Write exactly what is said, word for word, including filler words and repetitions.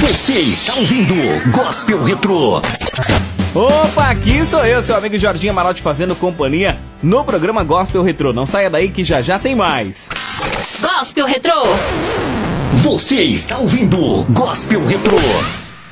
Você está ouvindo Gospel Retrô. Opa, aqui sou eu, seu amigo Jorginho Amaral, fazendo companhia no programa Gospel Retrô. Não saia daí que já já tem mais. Gospel Retrô. Você está ouvindo Gospel Retrô.